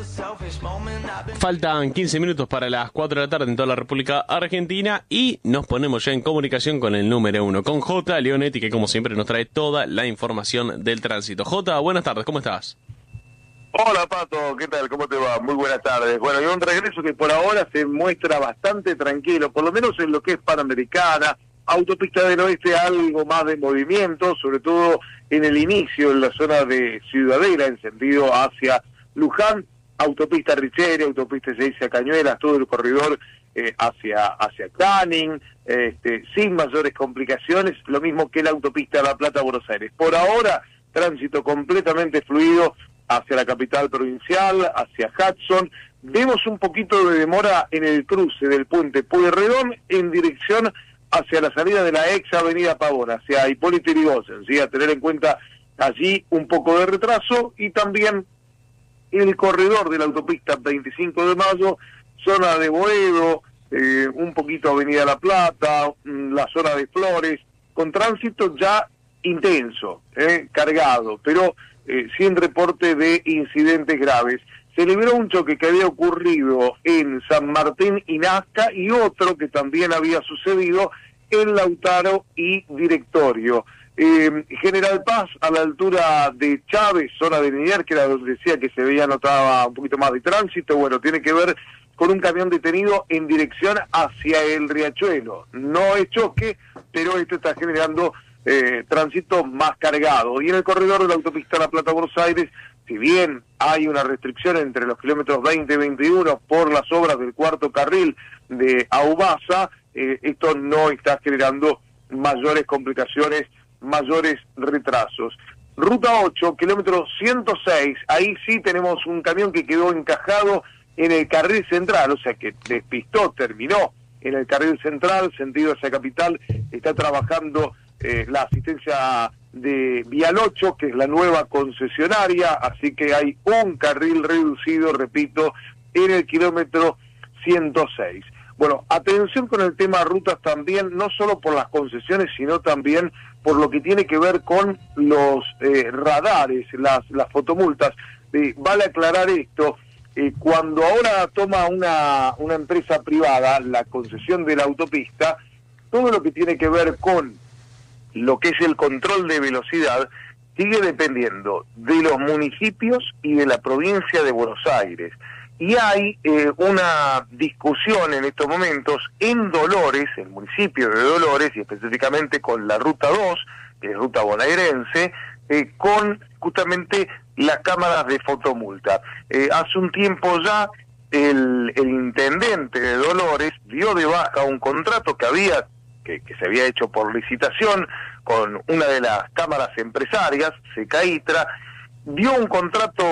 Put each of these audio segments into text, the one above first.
Faltan 15 minutos para las 4 de la tarde en toda la República Argentina y nos ponemos ya en comunicación con el número 1, con J. Leonetti, que como siempre nos trae toda la información del tránsito. J, buenas tardes, ¿cómo estás? Hola Pato, ¿qué tal? ¿Cómo te va? Muy buenas tardes. Bueno, y un regreso que por ahora se muestra bastante tranquilo, por lo menos en lo que es Panamericana, Autopista del Oeste, algo más de movimiento, sobre todo en el inicio, en la zona de Ciudadela, en sentido hacia Luján, Autopista Richeri, Autopista Ezeiza Cañuelas, todo el corredor hacia Canning, sin mayores complicaciones, lo mismo que la Autopista La Plata-Buenos Aires. Por ahora, tránsito completamente fluido hacia la capital provincial, hacia Hudson. Vemos un poquito de demora en el cruce del puente Pueyrredón en dirección hacia la salida de la ex avenida Pavón, hacia Hipólito Yrigoyen, ¿sí? A tener en cuenta allí un poco de retraso, y también el corredor de la autopista 25 de Mayo, zona de Boedo, un poquito avenida La Plata, la zona de Flores, con tránsito ya intenso, cargado, pero sin reporte de incidentes graves. Se liberó un choque que había ocurrido en San Martín y Nazca, y otro que también había sucedido en Lautaro y Directorio. General Paz, a la altura de Chávez, zona de Liniers, que era donde decía que se veía notaba un poquito más de tránsito, bueno, tiene que ver con un camión detenido en dirección hacia el Riachuelo. No es choque, pero esto está generando tránsito más cargado. Y en el corredor de la autopista La Plata-Buenos Aires, si bien hay una restricción entre los kilómetros 20 y 21 por las obras del cuarto carril de Aubasa, esto no está generando mayores complicaciones, mayores retrasos. Ruta 8, kilómetro 106, ahí sí tenemos un camión que quedó encajado en el carril central, o sea que despistó, terminó en el carril central, sentido hacia Capital. Está trabajando la asistencia de Vial 8, que es la nueva concesionaria, así que hay un carril reducido, repito, en el kilómetro 106. Bueno, atención con el tema rutas también, no solo por las concesiones, sino también por lo que tiene que ver con los radares, las fotomultas. Vale aclarar esto, cuando ahora toma una empresa privada la concesión de la autopista, todo lo que tiene que ver con lo que es el control de velocidad sigue dependiendo de los municipios y de la provincia de Buenos Aires. Y hay una discusión en estos momentos en Dolores, el municipio de Dolores, y específicamente con la Ruta 2, que es Ruta Bonaerense, con justamente las cámaras de fotomulta. Hace un tiempo ya el intendente de Dolores dio de baja un contrato que se había hecho por licitación con una de las cámaras empresarias, Secaitra, dio un contrato,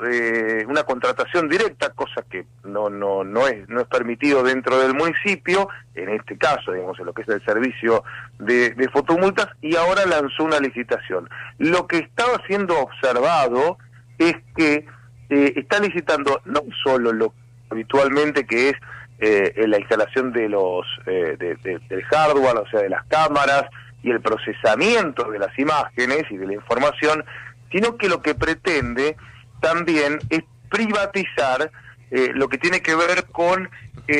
una contratación directa, cosa que no es permitido dentro del municipio, en este caso, digamos, en lo que es el servicio de fotomultas, y ahora lanzó una licitación. Lo que estaba siendo observado es que está licitando no solo lo habitualmente que es la instalación de los del hardware, o sea, de las cámaras y el procesamiento de las imágenes y de la información, sino que lo que pretende también es privatizar lo que tiene que ver con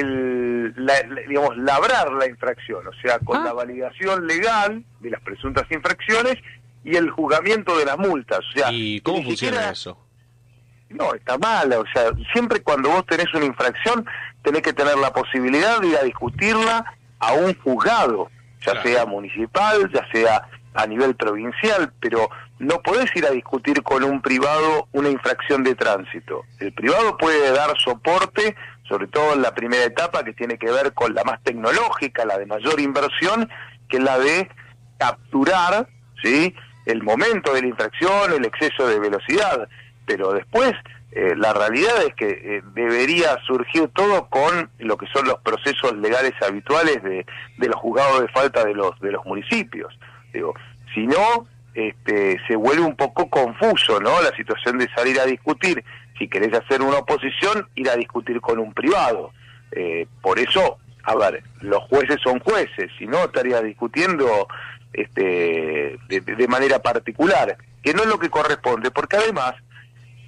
digamos, labrar la infracción, o sea, con la validación legal de las presuntas infracciones y el juzgamiento de las multas. O sea, ¿y cómo funciona eso? No, está mal, o sea, siempre cuando vos tenés una infracción, tenés que tener la posibilidad de ir a discutirla a un juzgado, ya sea municipal, ya sea a nivel provincial, pero no podés ir a discutir con un privado una infracción de tránsito. El privado puede dar soporte, sobre todo en la primera etapa, que tiene que ver con la más tecnológica, la de mayor inversión, que es la de capturar, ¿sí?, el momento de la infracción, el exceso de velocidad, pero después la realidad es que debería surgir todo con lo que son los procesos legales habituales de los juzgados de falta de los municipios. Digo, si no, se vuelve un poco confuso, ¿no?, la situación de salir a discutir. Si querés hacer una oposición, ir a discutir con un privado. Por eso, a ver, los jueces son jueces, si no estaría discutiendo de manera particular, que no es lo que corresponde, porque además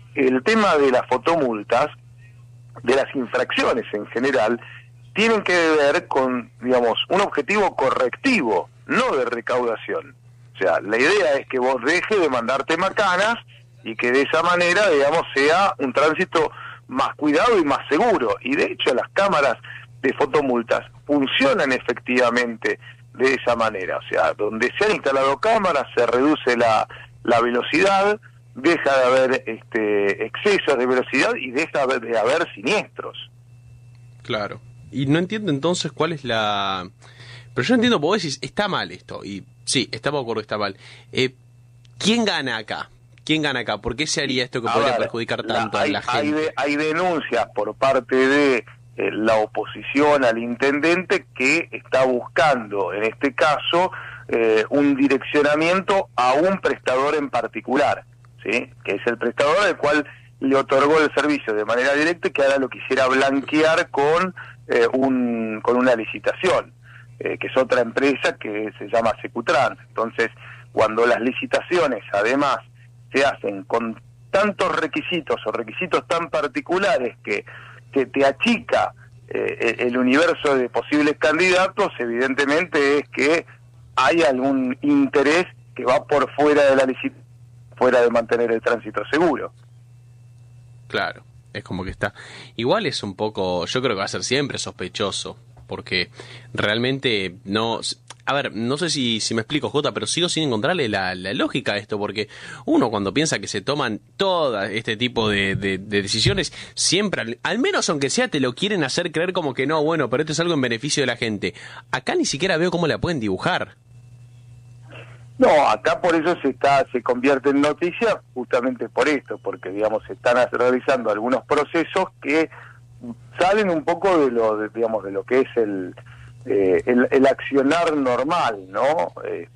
el tema de las fotomultas, de las infracciones en general, tienen que ver con, digamos, un objetivo correctivo, no de recaudación. O sea, la idea es que vos dejes de mandarte macanas y que de esa manera, digamos, sea un tránsito más cuidado y más seguro. Y de hecho las cámaras de fotomultas funcionan efectivamente de esa manera. O sea, donde se han instalado cámaras se reduce la velocidad, deja de haber excesos de velocidad y deja de haber siniestros. Claro. Y no entiendo entonces cuál es la... Pero yo entiendo, vos decís, está mal esto. Y sí, estamos de acuerdo que está mal. ¿Quién gana acá? ¿Quién gana acá? ¿Por qué se haría esto que podría perjudicar tanto a la gente? Hay denuncias por parte de la oposición al intendente que está buscando, en este caso, un direccionamiento a un prestador en particular, ¿sí? Que es el prestador al cual le otorgó el servicio de manera directa y que ahora lo quisiera blanquear con una licitación, que es otra empresa que se llama Secutrans. Entonces, cuando las licitaciones además se hacen con tantos requisitos o requisitos tan particulares que te achica el universo de posibles candidatos, evidentemente es que hay algún interés que va por fuera de la licitación, fuera de mantener el tránsito seguro. Claro, es como que está... Igual es un poco, yo creo que va a ser siempre sospechoso, porque realmente no... A ver, no sé si me explico, Jota, pero sigo sin encontrarle la lógica a esto, porque uno cuando piensa que se toman todo este tipo de decisiones, siempre, al menos aunque sea, te lo quieren hacer creer como que no, bueno, pero esto es algo en beneficio de la gente. Acá ni siquiera veo cómo la pueden dibujar. No, acá por eso se convierte en noticia justamente por esto, porque digamos se están realizando algunos procesos que salen un poco de lo que es el accionar normal, ¿no?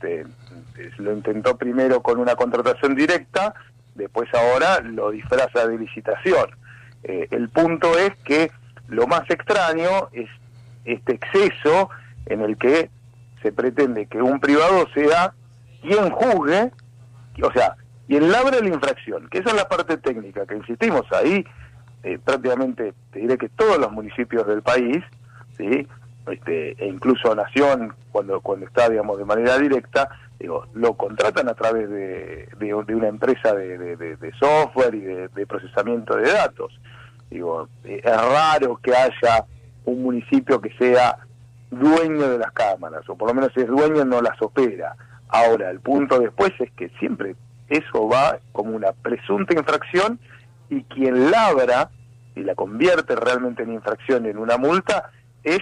Lo intentó primero con una contratación directa, después ahora lo disfraza de licitación. El punto es que lo más extraño es este exceso en el que se pretende que un privado sea quien juzgue, o sea, quien labre la infracción, que esa es la parte técnica, que insistimos ahí, prácticamente te diré que todos los municipios del país, ¿sí? E incluso Nación, cuando está, digamos, de manera directa, lo contratan a través de una empresa de software y de procesamiento de datos. Es raro que haya un municipio que sea dueño de las cámaras, o por lo menos si es dueño no las opera. Ahora, el punto después es que siempre eso va como una presunta infracción y quien labra y la convierte realmente en infracción en una multa es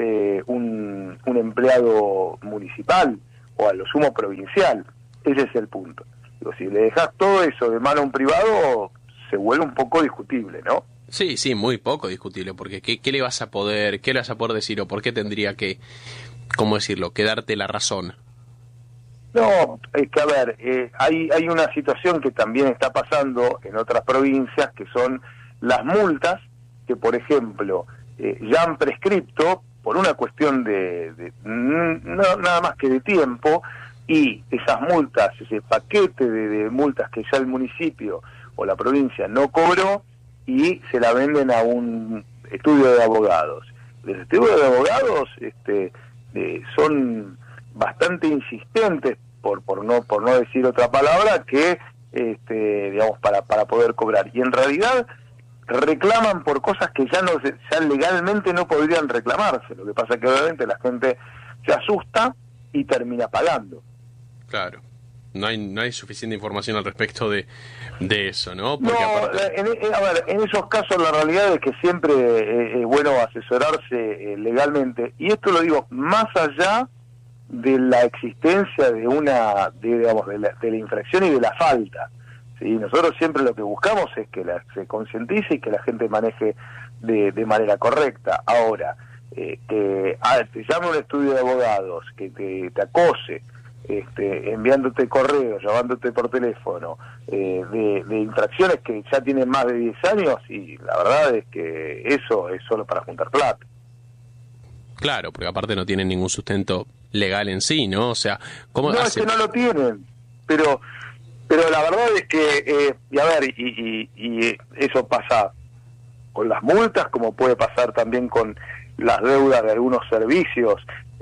un empleado municipal o a lo sumo provincial. Ese es el punto. Si le dejas todo eso de mano a un privado, se vuelve un poco discutible, ¿no? Sí, muy poco discutible, porque ¿qué le vas a poder decir o por qué tendría que, cómo decirlo, que darte la razón? No, es que a ver, hay una situación que también está pasando en otras provincias, que son las multas, que por ejemplo ya han prescripto por una cuestión no, nada más que de tiempo, y esas multas, ese paquete de multas que ya el municipio o la provincia no cobró, y se la venden a un estudio de abogados. Los estudios de abogados son bastante insistentes, por no decir otra palabra, que digamos para poder cobrar, y en realidad reclaman por cosas que ya legalmente no podrían reclamarse. Lo que pasa es que obviamente la gente se asusta y termina pagando. Claro, no hay suficiente información al respecto de eso, ¿no? Porque aparte... en esos casos la realidad es que siempre es bueno asesorarse legalmente, y esto lo digo más allá de la existencia de la infracción y de la falta. ¿Sí? Nosotros siempre lo que buscamos es que se concientice y que la gente maneje de manera correcta. Ahora, que te llame un estudio de abogados, que te acose, enviándote correos, llamándote por teléfono, de infracciones que ya tienen más de 10 años, y la verdad es que eso es solo para juntar plata. Claro, porque aparte no tienen ningún sustento legal en sí, ¿no? O sea, ¿cómo no, hace? Es que no lo tienen, pero Pero la verdad es que, y a ver, y eso pasa con las multas, como puede pasar también con las deudas de algunos servicios.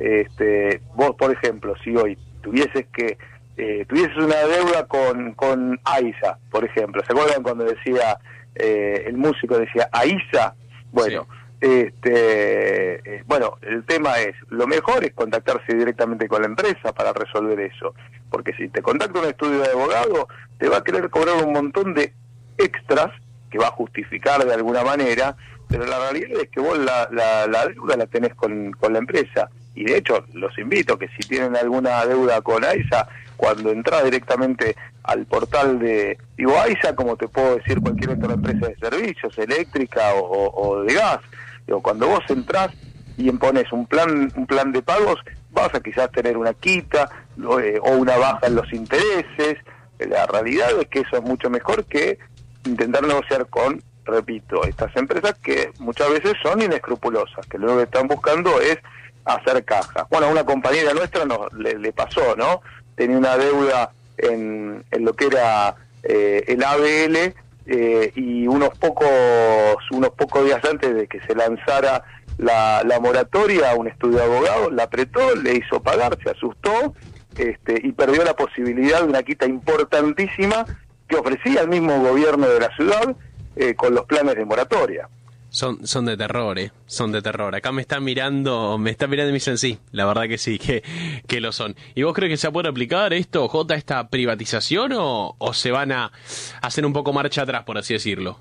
Vos, por ejemplo, si hoy tuvieses una deuda con AISA, por ejemplo, ¿se acuerdan cuando decía el músico decía AISA? Bueno, sí. Bueno, el tema es, lo mejor es contactarse directamente con la empresa para resolver eso, porque si te contacta un estudio de abogado, te va a querer cobrar un montón de extras que va a justificar de alguna manera, pero la realidad es que vos la deuda la tenés con la empresa. Y de hecho, los invito que si tienen alguna deuda con AISA, cuando entras directamente al portal de, digo, AISA, como te puedo decir cualquier otra empresa de servicios, eléctrica o de gas, digo, cuando vos entrás y impones un plan de pagos, vas a quizás tener una quita o una baja en los intereses. La realidad es que eso es mucho mejor que intentar negociar con, repito, estas empresas que muchas veces son inescrupulosas, que lo único que están buscando es hacer caja. Bueno, a una compañera nuestra le pasó, ¿no? Tenía una deuda en lo que era el ABL y unos pocos días antes de que se lanzara la moratoria, un estudio de abogado la apretó, le hizo pagar, se asustó y perdió la posibilidad de una quita importantísima que ofrecía el mismo gobierno de la ciudad con los planes de moratoria. Son de terror, son de terror. Acá me está mirando y me dicen sí, la verdad que sí, que lo son. ¿Y vos crees que se puede aplicar esto, Jota, esta privatización o se van a hacer un poco marcha atrás, por así decirlo?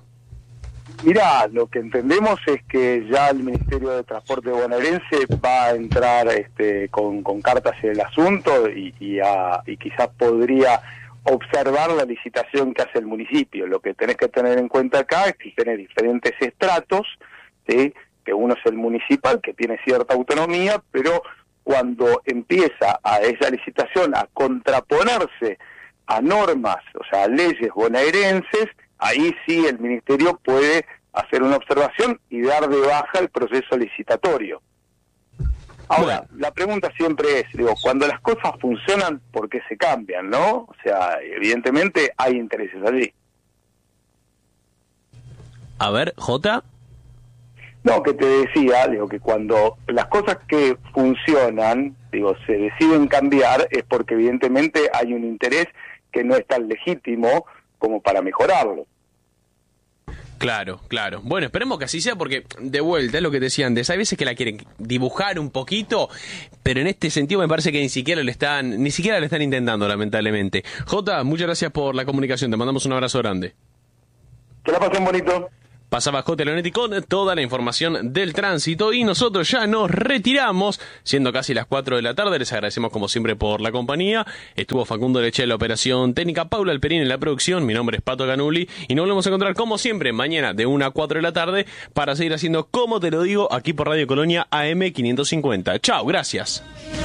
Mirá, lo que entendemos es que ya el Ministerio de Transporte bonaerense va a entrar con cartas en el asunto y quizás podría observar la licitación que hace el municipio. Lo que tenés que tener en cuenta acá es que tiene diferentes estratos, ¿sí? Que uno es el municipal, que tiene cierta autonomía, pero cuando empieza a esa licitación a contraponerse a normas, o sea, a leyes bonaerenses, ahí sí el ministerio puede hacer una observación y dar de baja el proceso licitatorio. Ahora, la pregunta siempre es, digo, cuando las cosas funcionan, ¿por qué se cambian, no? O sea, evidentemente hay intereses allí. A ver, Jota. No, que te decía, digo, que cuando las cosas que funcionan, digo, se deciden cambiar, es porque evidentemente hay un interés que no es tan legítimo como para mejorarlo. Claro. Bueno, esperemos que así sea porque, de vuelta, es lo que te decía antes, hay veces que la quieren dibujar un poquito, pero en este sentido me parece que ni siquiera le están intentando, lamentablemente. Jota, muchas gracias por la comunicación, te mandamos un abrazo grande. Que la pasen bonito. Pasaba Jota Leonetti con toda la información del tránsito y nosotros ya nos retiramos, siendo casi las 4 de la tarde. Les agradecemos como siempre por la compañía. Estuvo Facundo Leche en la operación técnica, Paula Alperín en la producción. Mi nombre es Pato Canuli y nos volvemos a encontrar como siempre mañana de 1 a 4 de la tarde para seguir haciendo Como Te Lo Digo aquí por Radio Colonia AM 550. Chao, gracias.